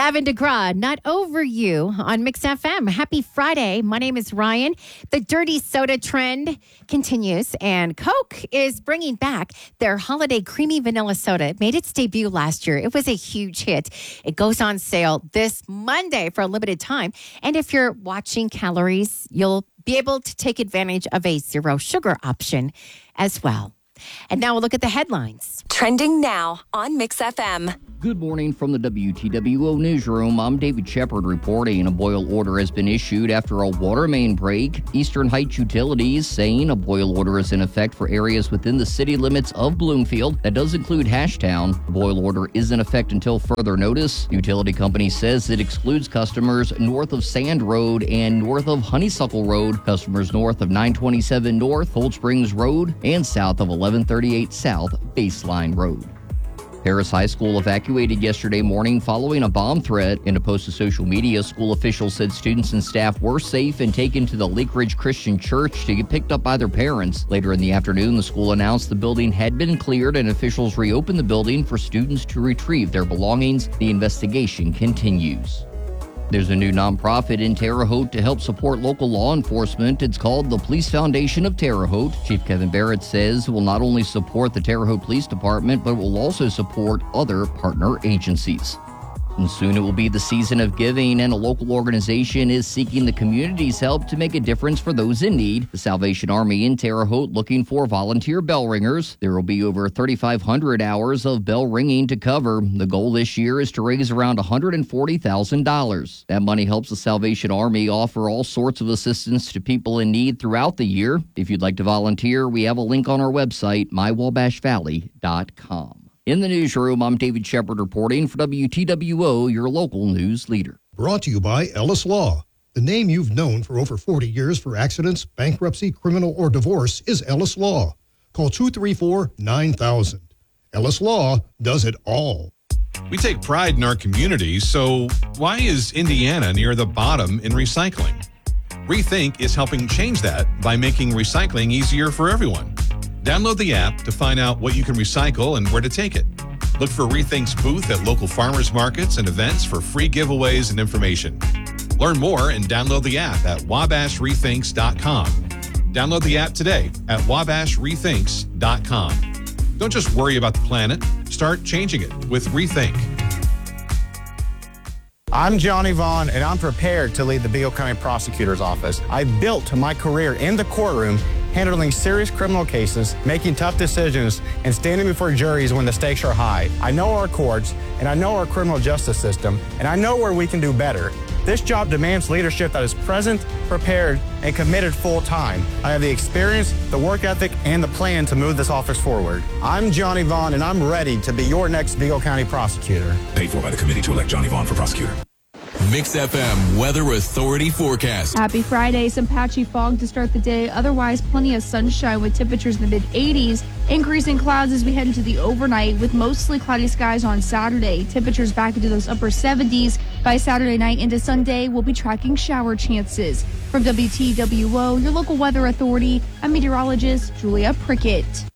Gavin DeGraw, Not Over You on Mix FM. Happy Friday. My name is Ryan. The dirty soda trend continues, and Coke is bringing back their holiday creamy vanilla soda. It made its debut last year. It was a huge hit. It goes on sale this Monday for a limited time. And if you're watching calories, you'll be able to take advantage of a zero sugar option as well. And now we'll look at the headlines. Trending now on Mix FM. Good morning from the WTWO newsroom. I'm David Shepard reporting. A boil order has been issued after a water main break. Eastern Heights Utilities saying a boil order is in effect for areas within the city limits of Bloomfield. That does include Hashtown. The boil order is in effect until further notice. The utility company says it excludes customers north of Sand Road and north of Honeysuckle Road, customers north of 927 North, Cold Springs Road, and south of 1138 South, Baseline Road. Paris High School evacuated yesterday morning following a bomb threat. In a post to social media, school officials said students and staff were safe and taken to the Lake Ridge Christian Church to get picked up by their parents. Later in the afternoon, the school announced the building had been cleared and officials reopened the building for students to retrieve their belongings. The investigation continues. There's a new nonprofit in Terre Haute to help support local law enforcement. It's called the Police Foundation of Terre Haute. Chief Kevin Barrett says it will not only support the Terre Haute Police Department, but it will also support other partner agencies. And soon it will be the season of giving, and a local organization is seeking the community's help to make a difference for those in need. The Salvation Army in Terre Haute looking for volunteer bell ringers. There will be over 3,500 hours of bell ringing to cover. The goal this year is to raise around $140,000. That money helps the Salvation Army offer all sorts of assistance to people in need throughout the year. If you'd like to volunteer, we have a link on our website, mywabashvalley.com. In the newsroom, I'm David Shepard reporting for WTWO, your local news leader. Brought to you by Ellis Law. The name you've known for over 40 years for accidents, bankruptcy, criminal, or divorce is Ellis Law. Call 234-9000. Ellis Law does it all. We take pride in our communities, so why is Indiana near the bottom in recycling? Rethink is helping change that by making recycling easier for everyone. Download the app to find out what you can recycle and where to take it. Look for Rethink's booth at local farmers markets and events for free giveaways and information. Learn more and download the app at wabashrethinks.com. Download the app today at wabashrethinks.com. Don't just worry about the planet. Start changing it with Rethink. I'm Johnny Vaughn, and I'm prepared to lead the Beale County Prosecutor's Office. I built my career in the courtroom, handling serious criminal cases, making tough decisions, and standing before juries when the stakes are high. I know our courts, and I know our criminal justice system, and I know where we can do better. This job demands leadership that is present, prepared, and committed full-time. I have the experience, the work ethic, and the plan to move this office forward. I'm Johnny Vaughn, and I'm ready to be your next Beale County prosecutor. Paid for by the committee to elect Johnny Vaughn for prosecutor. Mix FM Weather Authority forecast. Happy Friday. Some patchy fog to start the day. Otherwise, plenty of sunshine with temperatures in the mid-80s. Increasing clouds as we head into the overnight with mostly cloudy skies on Saturday. Temperatures back into those upper 70s. By Saturday night into Sunday, we'll be tracking shower chances. From WTWO, your local weather authority, I'm meteorologist Julia Prickett.